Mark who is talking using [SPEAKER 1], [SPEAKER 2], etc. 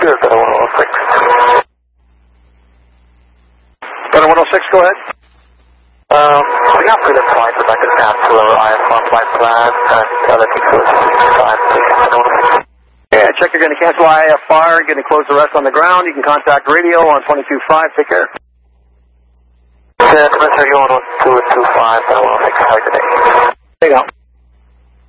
[SPEAKER 1] Sure, Better 106.
[SPEAKER 2] Better 106, go ahead.
[SPEAKER 1] We got pretty flight, but I can cancel our IFR flight plan and looking for time.
[SPEAKER 2] Yeah, check you're going to cancel IFR, going to close the rest on the ground. You can contact radio on 22.5. Take care.
[SPEAKER 1] Mr. You on 225, Better 106, how today?
[SPEAKER 2] There you go.